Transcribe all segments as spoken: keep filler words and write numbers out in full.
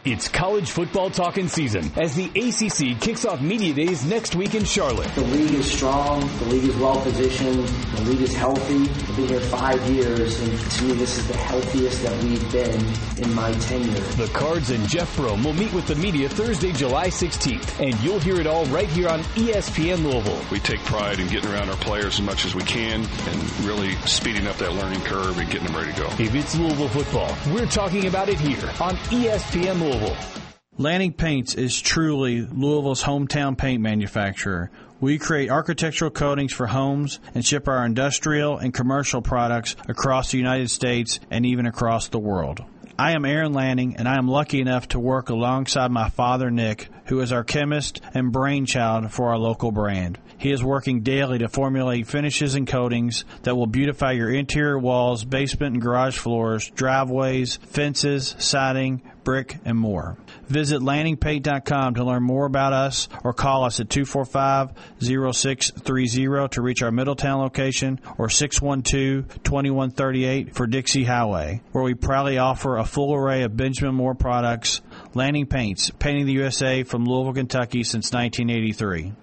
It's college football talking season as the A C C kicks off Media Days next week in Charlotte. The league is strong. The league is well positioned. The league is healthy. I've been here five years, and to me, this is the healthiest that we've been in my tenure. The Cards and Jeff Brom will meet with the media Thursday, July sixteenth, and you'll hear it all right here on E S P N Louisville. We take pride in getting around our players as much as we can and really speeding up that learning curve and getting them ready to go. If it's Louisville football, we're talking about it here on E S P N Louisville. Lanning Paints is truly Louisville's hometown paint manufacturer. We create architectural coatings for homes and ship our industrial and commercial products across the United States and even across the world. I am Aaron Lanning, and I am lucky enough to work alongside my father, Nick, who is our chemist and brainchild for our local brand. He is working daily to formulate finishes and coatings that will beautify your interior walls, basement and garage floors, driveways, fences, siding, brick, and more. Visit lanning paint dot com to learn more about us or call us at two four five, zero six three zero to reach our Middletown location or six one two, two one three eight for Dixie Highway, where we proudly offer a full array of Benjamin Moore products. Lanning Paints, painting the U S A from Louisville, Kentucky since nineteen eighty-three.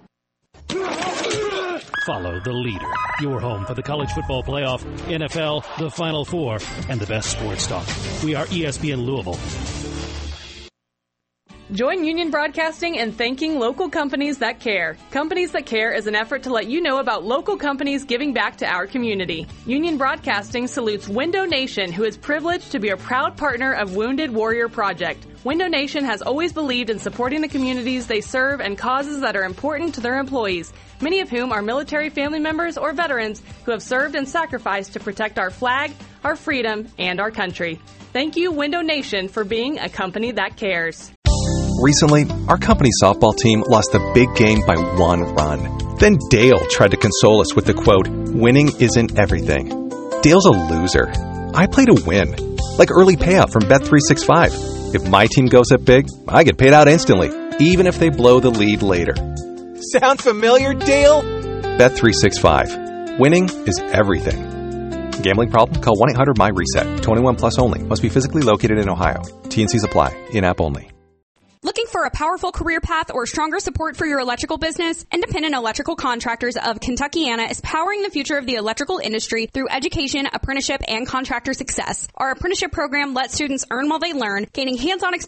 Follow the leader. Your home for the college football playoff, N F L, the Final Four, and the best sports talk. We are E S P N Louisville. Join Union Broadcasting in thanking local companies that care. Companies That Care is an effort to let you know about local companies giving back to our community. Union Broadcasting salutes Window Nation, who is privileged to be a proud partner of Wounded Warrior Project. Window Nation has always believed in supporting the communities they serve and causes that are important to their employees, many of whom are military family members or veterans who have served and sacrificed to protect our flag, our freedom, and our country. Thank you, Window Nation, for being a company that cares. Recently, our company softball team lost a big game by one run. Then Dale tried to console us with the quote, "Winning isn't everything." Dale's a loser. I play to win. Like early payout from Bet three sixty-five. If my team goes up big, I get paid out instantly, even if they blow the lead later. Sound familiar, Dale? Bet three sixty-five. Winning is everything. Gambling problem? Call one eight hundred M Y reset. twenty-one plus only. Must be physically located in Ohio. T and Cs apply. In-app only. Looking for a powerful career path or stronger support for your electrical business? Independent Electrical Contractors of Kentuckiana is powering the future of the electrical industry through education, apprenticeship, and contractor success. Our apprenticeship program lets students earn while they learn, gaining hands-on experience